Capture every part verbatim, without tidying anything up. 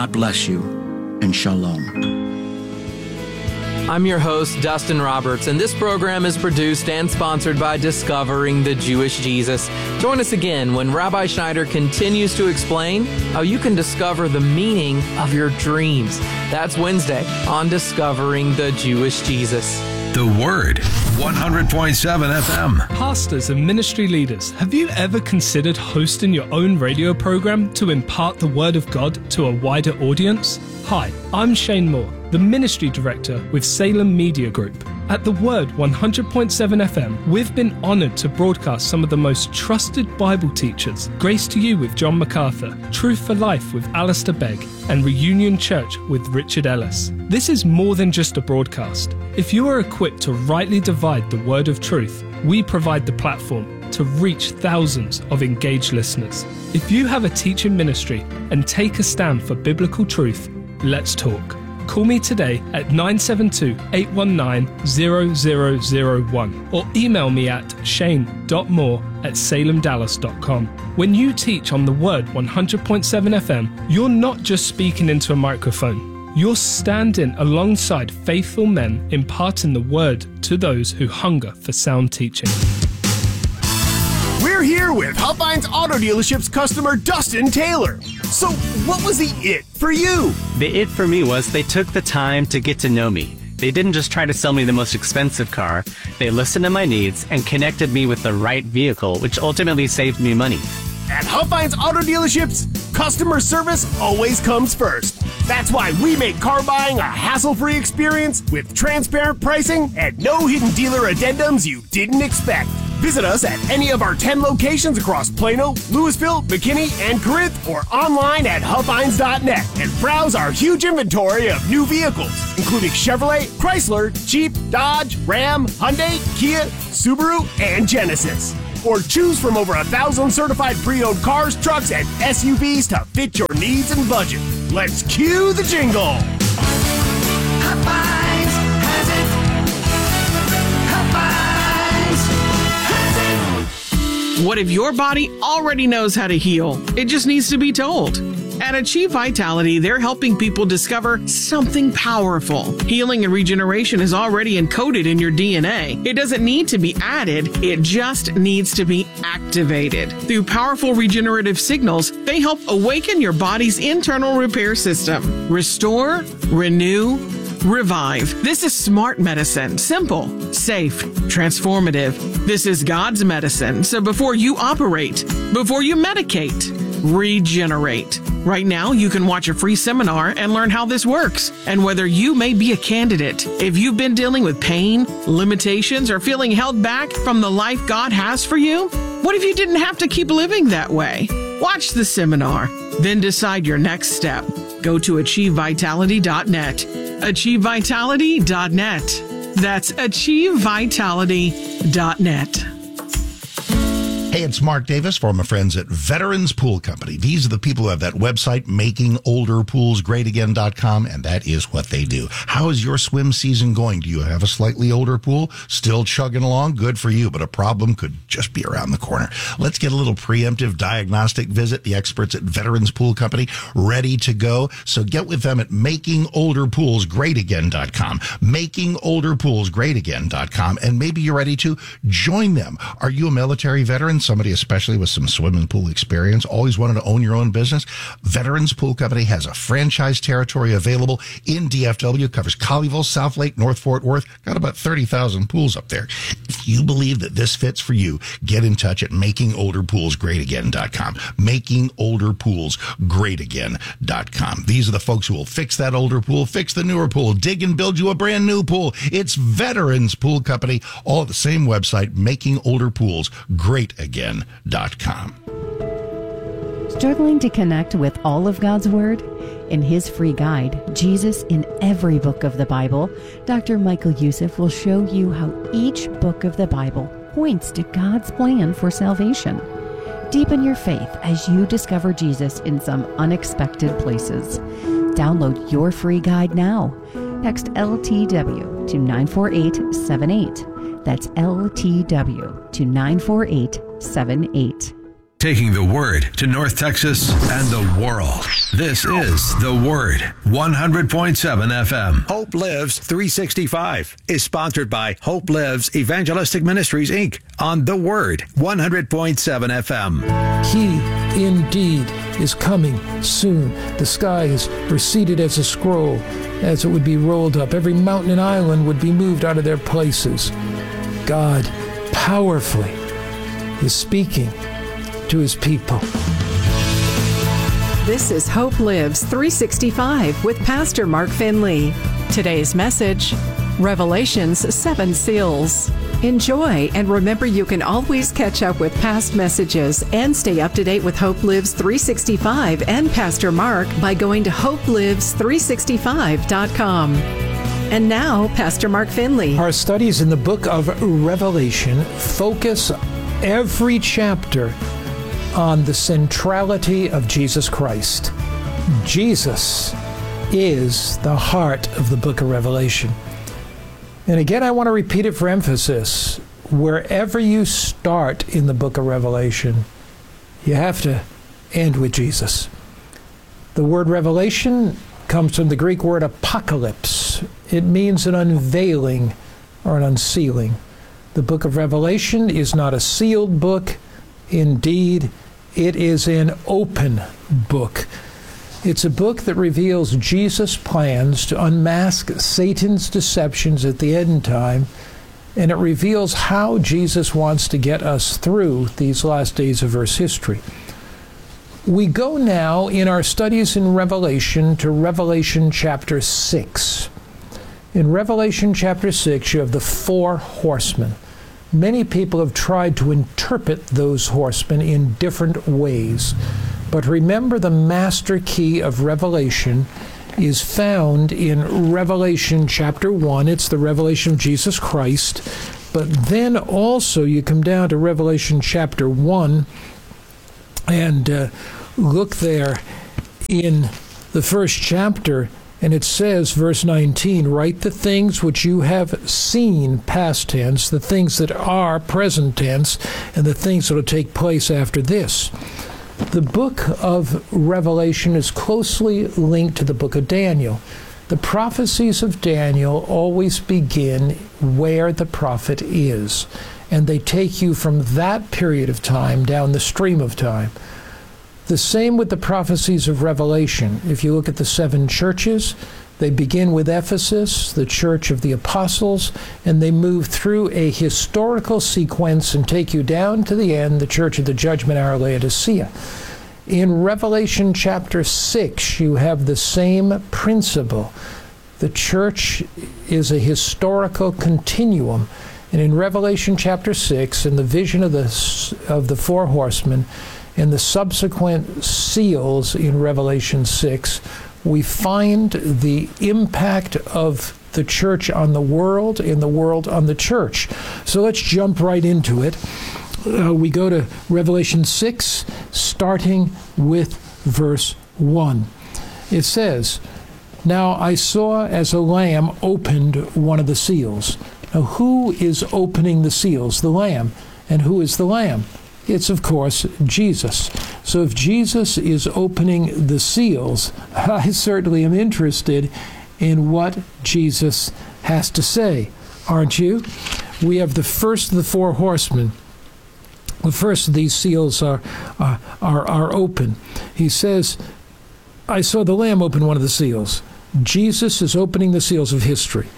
God bless you, and shalom. I'm your host, Dustin Roberts, and this program is produced and sponsored by Discovering the Jewish Jesus. Join us again when Rabbi Schneider continues to explain how you can discover the meaning of your dreams. That's Wednesday on Discovering the Jewish Jesus. The Word, one hundred point seven F M. Pastors and ministry leaders, have you ever considered hosting your own radio program to impart the Word of God to a wider audience? Hi, I'm Shane Moore, the Ministry Director with Salem Media Group. At The Word one hundred point seven F M, we've been honored to broadcast some of the most trusted Bible teachers, Grace to You with John MacArthur, Truth for Life with Alistair Begg, and Reunion Church with Richard Ellis. This is more than just a broadcast. If you are equipped to rightly divide the word of truth, we provide the platform to reach thousands of engaged listeners. If you have a teaching ministry and take a stand for biblical truth, let's talk. Call me today at nine seven two, eight one nine, zero zero zero one or email me at shane dot moore at salem dallas dot com. When you teach on the Word one hundred point seven F M, you're not just speaking into a microphone. You're standing alongside faithful men imparting the Word to those who hunger for sound teaching. We're here with Huffines Auto Dealership's customer Dustin Taylor. So, what was the it for you? The it for me was they took the time to get to know me. They didn't just try to sell me the most expensive car. They listened to my needs and connected me with the right vehicle, which ultimately saved me money. At Huffines Auto Dealerships, customer service always comes first. That's why we make car buying a hassle-free experience with transparent pricing and no hidden dealer addendums you didn't expect. Visit us at any of our ten locations across Plano, Louisville, McKinney, and Corinth, or online at huffines dot net and browse our huge inventory of new vehicles, including Chevrolet, Chrysler, Jeep, Dodge, Ram, Hyundai, Kia, Subaru, and Genesis. Or choose from over a thousand certified pre-owned cars, trucks, and S U Vs to fit your needs and budget. Let's cue the jingle. Huffines has it. Huffines has it. What if your body already knows how to heal? It just needs to be told. At Achieve Vitality, they're helping people discover something powerful. Healing and regeneration is already encoded in your D N A. It doesn't need to be added, it just needs to be activated. Through powerful regenerative signals, they help awaken your body's internal repair system. Restore, renew, revive. This is smart medicine. Simple, safe, transformative. This is God's medicine. So before you operate, before you medicate, regenerate. Right now, you can watch a free seminar and learn how this works and whether you may be a candidate. If you've been dealing with pain, limitations, or feeling held back from the life God has for you, what if you didn't have to keep living that way? Watch the seminar, then decide your next step. Go to achieve vitality dot net. achieve vitality dot net. That's achieve vitality dot net. Hey, it's Mark Davis from my friends at Veterans Pool Company. These are the people who have that website, making older pools great again dot com, and that is what they do. How is your swim season going? Do you have a slightly older pool? Still chugging along? Good for you, but a problem could just be around the corner. Let's get a little preemptive diagnostic visit. The experts at Veterans Pool Company ready to go. So get with them at making older pools great again dot com, making older pools great again dot com, and maybe you're ready to join them. Are you a military veteran? Somebody especially with some swimming pool experience, always wanted to own your own business? Veterans Pool Company has a franchise territory available in D F W, covers Colleyville, South Lake, North Fort Worth, got about thirty thousand pools up there. If you believe that this fits for you, get in touch at making older pools great again dot com, making older pools great again dot com. These are the folks who will fix that older pool, fix the newer pool, dig and build you a brand new pool. It's Veterans Pool Company, all at the same website, making older pools great again dot com. Struggling to connect with all of God's Word? In his free guide, Jesus in Every Book of the Bible, Doctor Michael Youssef will show you how each book of the Bible points to God's plan for salvation. Deepen your faith as you discover Jesus in some unexpected places. Download your free guide now. Text L T W to nine four eight seven eight. That's L T W to nine four eight seven eight. Taking the Word to North Texas and the world. This is The Word, one hundred point seven F M. Hope Lives three sixty-five is sponsored by Hope Lives Evangelistic Ministries, Incorporated on The Word, one hundred point seven F M. He indeed is coming soon. The sky is receded as a scroll, as it would be rolled up. Every mountain and island would be moved out of their places. God powerfully is speaking to his people. This is Hope Lives three sixty-five with Pastor Mark Finley. Today's message, Revelation's Seven Seals. Enjoy, and remember you can always catch up with past messages and stay up to date with Hope Lives three sixty-five and Pastor Mark by going to hope lives three sixty-five dot com. And now, Pastor Mark Finley. Our studies in the book of Revelation focus every chapter on the centrality of Jesus Christ. Jesus is the heart of the book of Revelation. And again, I want to repeat it for emphasis. Wherever you start in the book of Revelation, you have to end with Jesus. The word revelation comes from the Greek word apocalypse. It means an unveiling or an unsealing. The book of Revelation is not a sealed book. Indeed, it is an open book. It's a book that reveals Jesus' plans to unmask Satan's deceptions at the end time, and it reveals how Jesus wants to get us through these last days of Earth's history. We go now in our studies in Revelation to Revelation chapter six. In Revelation chapter six, you have the four horsemen. Many people have tried to interpret those horsemen in different ways. But remember, the master key of Revelation is found in Revelation chapter one. It's the revelation of Jesus Christ. But then also you come down to Revelation chapter one and uh, look there in the first chapter. And it says, verse nineteen, write the things which you have seen, past tense, the things that are present tense, and the things that will take place after this. The book of Revelation is closely linked to the book of Daniel. The prophecies of Daniel always begin where the prophet is, and they take you from that period of time down the stream of time. The same with the prophecies of Revelation. If you look at the seven churches, they begin with Ephesus, the church of the apostles, and they move through a historical sequence and take you down to the end, the church of the judgment hour, Laodicea. In Revelation chapter six, you have the same principle. The church is a historical continuum. And in Revelation chapter six, in the vision of the, of the four horsemen, and the subsequent seals in Revelation six, we find the impact of the church on the world and the world on the church. So let's jump right into it. Uh, we go to Revelation six, starting with verse one. It says, now I saw as a lamb opened one of the seals. Now who is opening the seals? The lamb. And who is the lamb? It's, of course, Jesus. So if Jesus is opening the seals, I certainly am interested in what Jesus has to say, aren't you? We have the first of the four horsemen. The first of these seals are, are, are, are open. He says, I saw the Lamb open one of the seals. Jesus is opening the seals of history.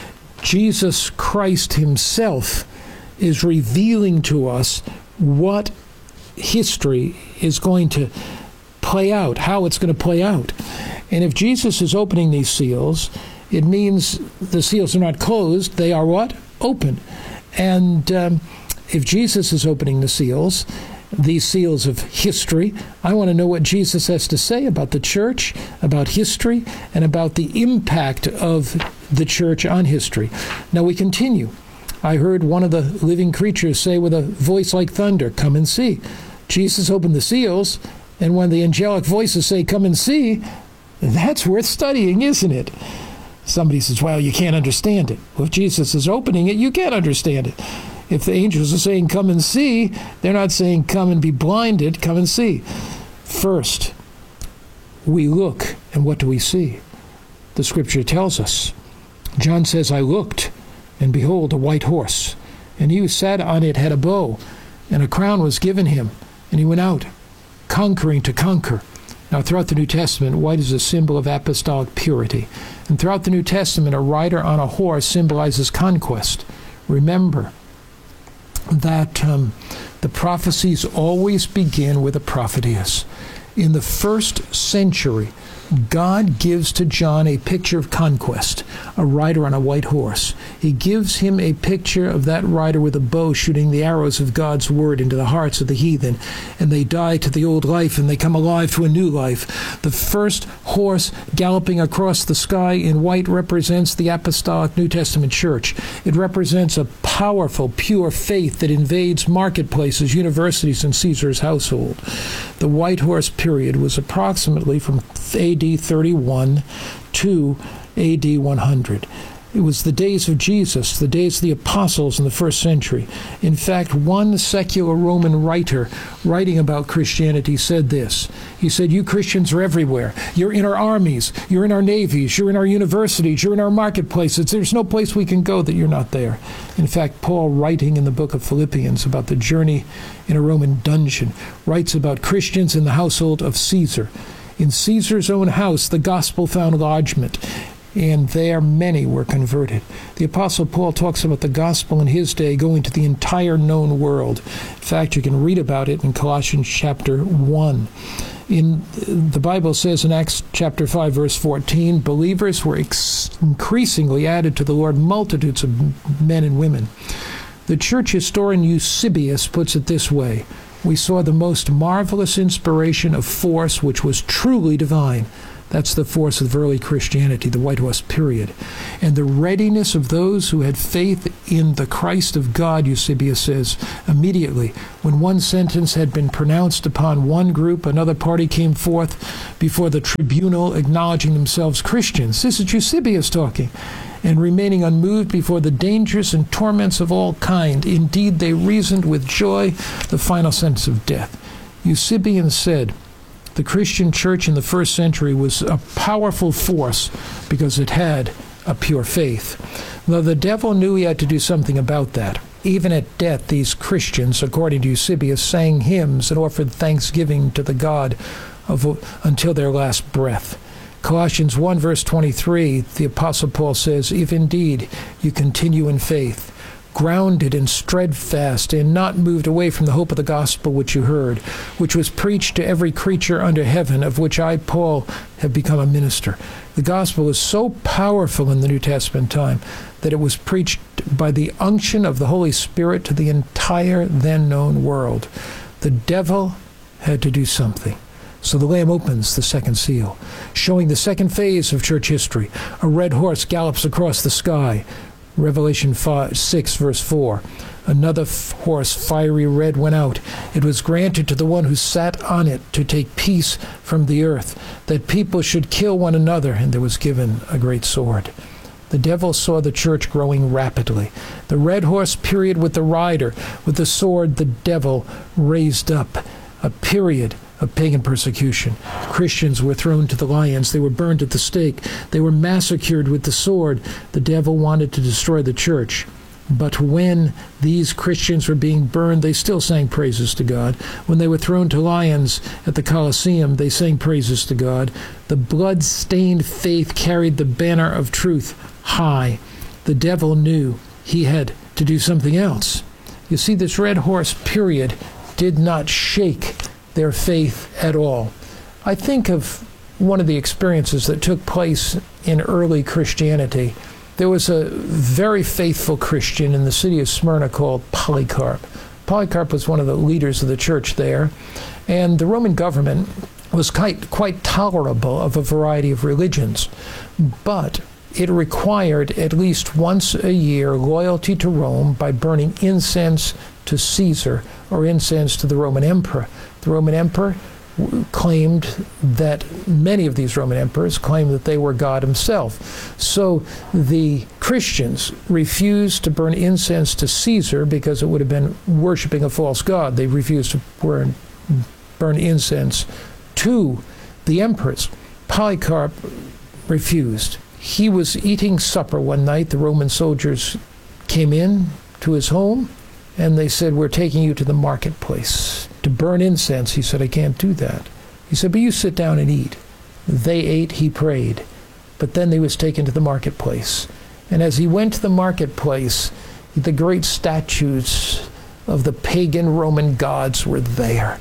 Jesus Christ himself is revealing to us what history is going to play out, how it's going to play out. And if Jesus is opening these seals, it means the seals are not closed, they are what? Open. And um, if Jesus is opening the seals, these seals of history, I want to know what Jesus has to say about the church, about history, and about the impact of the church on history. Now we continue. I heard one of the living creatures say with a voice like thunder, come and see. Jesus opened the seals, and when the angelic voices say, come and see, that's worth studying, isn't it? Somebody says, well, you can't understand it. Well, if Jesus is opening it, you can't understand it. If the angels are saying, come and see, they're not saying, come and be blinded, come and see. First, we look, and what do we see? The scripture tells us. John says, I looked, and behold, a white horse, and he who sat on it had a bow, and a crown was given him, and he went out, conquering to conquer. Now, throughout the New Testament, white is a symbol of apostolic purity. And throughout the New Testament, a rider on a horse symbolizes conquest. Remember that um, the prophecies always begin where the prophet is. In the first century, God gives to John a picture of conquest, a rider on a white horse. He gives him a picture of that rider with a bow shooting the arrows of God's word into the hearts of the heathen, and they die to the old life and they come alive to a new life. The first horse galloping across the sky in white represents the apostolic New Testament church. It represents a powerful, pure faith that invades marketplaces, universities, and Caesar's household. The white horse period was approximately from A D thirty-one to A D one hundred. It was the days of Jesus, the days of the apostles in the first century. In fact, one secular Roman writer writing about Christianity said this. He said, you Christians are everywhere. You're in our armies, you're in our navies, you're in our universities, you're in our marketplaces. There's no place we can go that you're not there. In fact, Paul, writing in the book of Philippians about the journey in a Roman dungeon, writes about Christians in the household of Caesar. In Caesar's own house, the gospel found lodgment, and there many were converted. The Apostle Paul talks about the gospel in his day going to the entire known world. In fact, you can read about it in Colossians chapter one. In the Bible says in Acts chapter five, verse fourteen, believers were ex- increasingly added to the Lord, multitudes of men and women. The church historian Eusebius puts it this way. We saw the most marvelous inspiration of force which was truly divine. That's the force of early Christianity, the White Horse period. And the readiness of those who had faith in the Christ of God, Eusebius says, immediately, when one sentence had been pronounced upon one group, another party came forth before the tribunal acknowledging themselves Christians. This is Eusebius talking. And remaining unmoved before the dangers and torments of all kind. Indeed, they reasoned with joy the final sentence of death. Eusebius said, the Christian church in the first century was a powerful force because it had a pure faith. Though the devil knew he had to do something about that. Even at death, these Christians, according to Eusebius, sang hymns and offered thanksgiving to the God of, until their last breath. Colossians one, verse twenty-three, the Apostle Paul says, if indeed you continue in faith, grounded and steadfast, and not moved away from the hope of the gospel which you heard, which was preached to every creature under heaven, of which I, Paul, have become a minister. The gospel is so powerful in the New Testament time that it was preached by the unction of the Holy Spirit to the entire then known world. The devil had to do something. So the Lamb opens the second seal, showing the second phase of church history. A red horse gallops across the sky. Revelation five, six, verse four. Another f- horse, fiery red, went out. It was granted to the one who sat on it to take peace from the earth, that people should kill one another, and there was given a great sword. The devil saw the church growing rapidly. The red horse period with the rider, with the sword the devil raised up. A period of pagan persecution. Christians were thrown to the lions. They were burned at the stake. They were massacred with the sword. The devil wanted to destroy the church. But when these Christians were being burned, they still sang praises to God. When they were thrown to lions at the Colosseum, they sang praises to God. The blood-stained faith carried the banner of truth high. The devil knew he had to do something else. You see, this red horse period did not shake their faith at all. I think of one of the experiences that took place in early Christianity. There was a very faithful Christian in the city of Smyrna called Polycarp. Polycarp was one of the leaders of the church there, and the Roman government was quite, quite tolerable of a variety of religions, but it required at least once a year loyalty to Rome by burning incense to Caesar or incense to the Roman emperor. The Roman emperor claimed that many of these Roman emperors claimed that they were God himself. So the Christians refused to burn incense to Caesar because it would have been worshiping a false god. They refused to burn, burn incense to the emperors. Polycarp refused. He was eating supper one night. The Roman soldiers came in to his home, and they said, "We're taking you to the marketplace to burn incense." He said, "I can't do that." He said, "But you sit down and eat." They ate, he prayed. But then he was taken to the marketplace. And as he went to the marketplace, the great statues of the pagan Roman gods were there.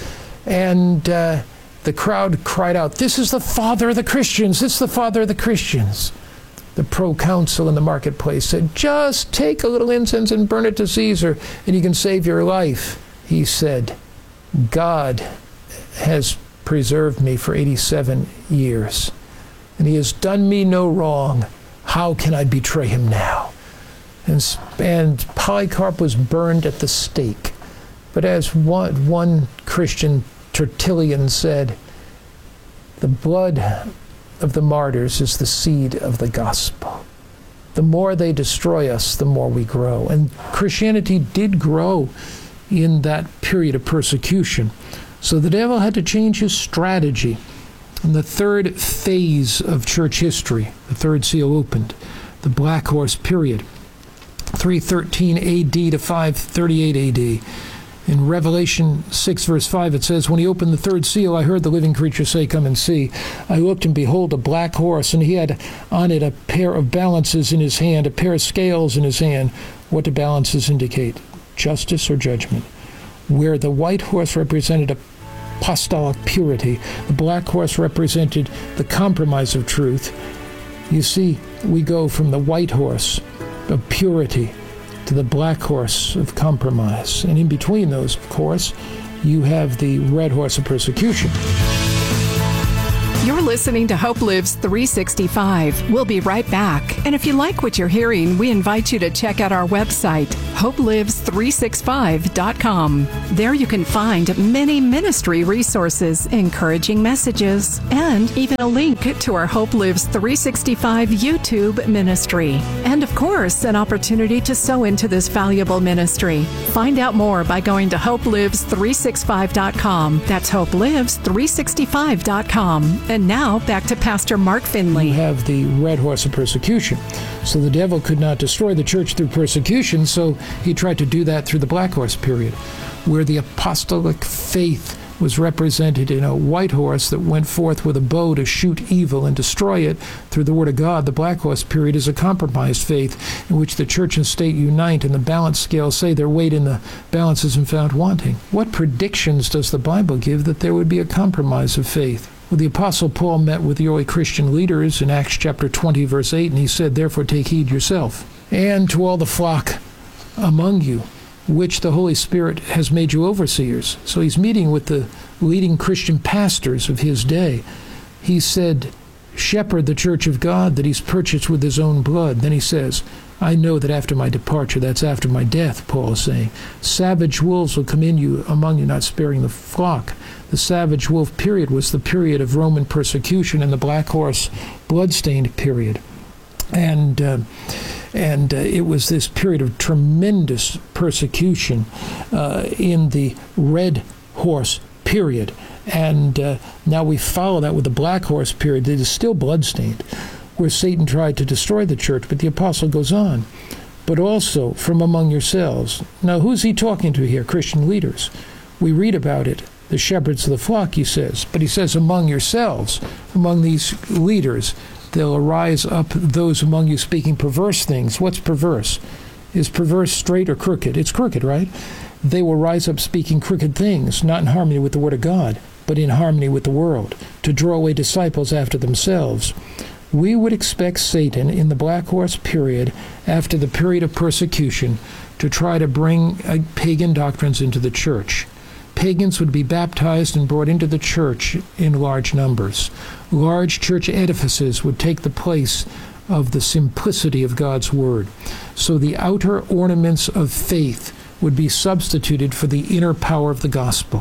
And uh, the crowd cried out, "This is the father of the Christians! This is the father of the Christians!" The proconsul in the marketplace said, "Just take a little incense and burn it to Caesar, and you can save your life." He said, "God has preserved me for eighty-seven years, and he has done me no wrong. How can I betray him now?" And, and Polycarp was burned at the stake. But as one, one Christian, Tertullian, said, "The blood of the martyrs is the seed of the gospel. The more they destroy us, the more we grow." And Christianity did grow in that period of persecution. So the devil had to change his strategy. In the third phase of church history, the third seal opened, the Black Horse period, three thirteen A D to five thirty-eight A D. In Revelation six, verse five, it says, "When he opened the third seal, I heard the living creature say, 'Come and see.' I looked, and behold, a black horse, and he had on it a pair of balances in his hand, a pair of scales in his hand." What do balances indicate? Justice or judgment. Where the white horse represented apostolic purity, the black horse represented the compromise of truth. You see, we go from the white horse of purity to the black horse of compromise. And in between those, of course, you have the red horse of persecution. You're listening to Hope Lives three sixty-five. We'll be right back. And if you like what you're hearing, we invite you to check out our website, hope lives three sixty-five dot com. There you can find many ministry resources, encouraging messages, and even a link to our Hope Lives three sixty-five YouTube ministry. And of course, an opportunity to sow into this valuable ministry. Find out more by going to hope lives three sixty-five dot com. That's hope lives three sixty-five dot com. And now, back to Pastor Mark Finley. You have the red horse of persecution. So the devil could not destroy the church through persecution, so he tried to do that through the black horse period, where the apostolic faith was represented in a white horse that went forth with a bow to shoot evil and destroy it through the word of God. The black horse period is a compromised faith in which the church and state unite, and the balance scales say their weight in the balance isn't found wanting. What predictions does the Bible give that there would be a compromise of faith? Well, the Apostle Paul met with the early Christian leaders in Acts chapter twenty, verse eight, and he said, "Therefore take heed yourself, and to all the flock among you, which the Holy Spirit has made you overseers." So he's meeting with the leading Christian pastors of his day. He said, "Shepherd the church of God that he's purchased with his own blood." Then he says, "I know that after my departure," that's after my death, Paul is saying, "savage wolves will come in you among you, not sparing the flock." The savage wolf period was the period of Roman persecution, and the black horse bloodstained period. And uh, and uh, it was this period of tremendous persecution uh, in the red horse period. And uh, now we follow that with the black horse period that is still bloodstained, where Satan tried to destroy the church. But the apostle goes on, "But also from among yourselves." Now, who's he talking to here? Christian leaders. We read about it. The shepherds of the flock, he says. But he says, among yourselves, among these leaders, there'll arise up those among you speaking perverse things. What's perverse? Is perverse straight or crooked? It's crooked, right? They will rise up speaking crooked things, not in harmony with the word of God, but in harmony with the world, to draw away disciples after themselves. We would expect Satan in the black horse period, after the period of persecution, to try to bring uh, pagan doctrines into the church. Pagans would be baptized and brought into the church in large numbers. Large church edifices would take the place of the simplicity of God's word. So the outer ornaments of faith would be substituted for the inner power of the gospel.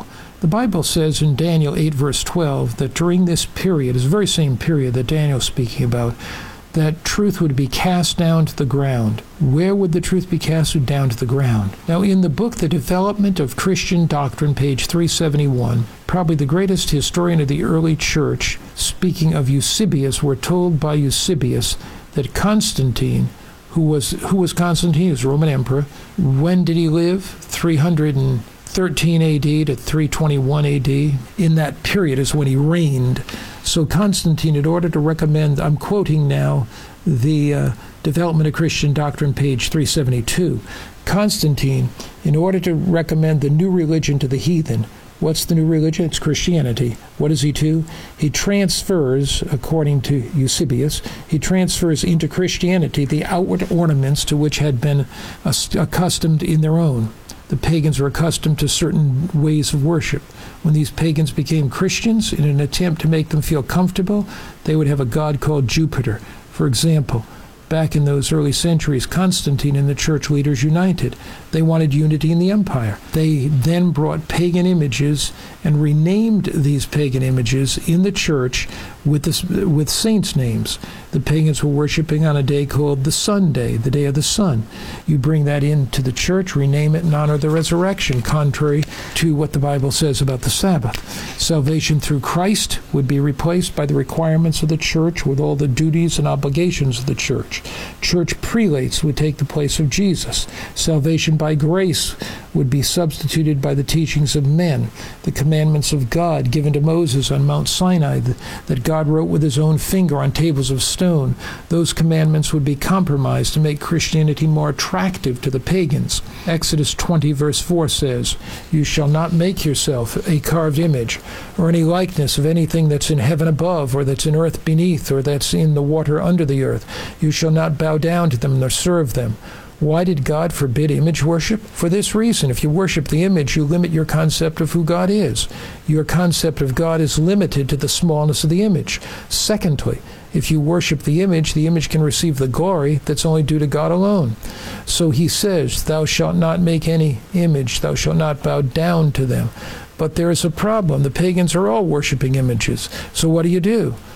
The Bible says in Daniel eight, verse twelve, that during this period, it's the very same period that Daniel's speaking about, that truth would be cast down to the ground. Where would the truth be cast down to the ground? Now, in the book, The Development of Christian Doctrine, page three seventy-one, probably the greatest historian of the early church, speaking of Eusebius, we're told by Eusebius that Constantine, who was who was Constantine, he was Roman emperor. When did he live? three thirteen A D to three twenty-one A D. In that period is when he reigned. So Constantine, in order to recommend, I'm quoting now the uh, Development of Christian Doctrine, page three seventy-two. Constantine, in order to recommend the new religion to the heathen, what's the new religion? It's Christianity. What does he do? He transfers, according to Eusebius, he transfers into Christianity the outward ornaments to which had been accustomed in their own. The pagans were accustomed to certain ways of worship. When these pagans became Christians, in an attempt to make them feel comfortable, they would have a god called Jupiter. For example, back in those early centuries, Constantine and the church leaders united. They wanted unity in the empire. They then brought pagan images and renamed these pagan images in the church with, this, with saints' names. The pagans were worshiping on a day called the Sunday, the day of the sun. You bring that into the church, rename it, and honor the resurrection, contrary to what the Bible says about the Sabbath. Salvation through Christ would be replaced by the requirements of the church with all the duties and obligations of the church. Church prelates would take the place of Jesus. Salvation by grace would be substituted by the teachings of men. The commandments of God given to Moses on Mount Sinai that God wrote with his own finger on tables of stone, those commandments would be compromised to make Christianity more attractive to the pagans. Exodus twenty verse four says, "You shall not make yourself a carved image or any likeness of anything that's in heaven above or that's in earth beneath or that's in the water under the earth. You shall not bow down to them nor serve them." Why did God forbid image worship? For this reason. If you worship the image, you limit your concept of who God is. Your concept of God is limited to the smallness of the image. Secondly, if you worship the image, the image can receive the glory that's only due to God alone. So he says, "Thou shalt not make any image, thou shalt not bow down to them." But there is a problem. The pagans are all worshiping images. So what do you do?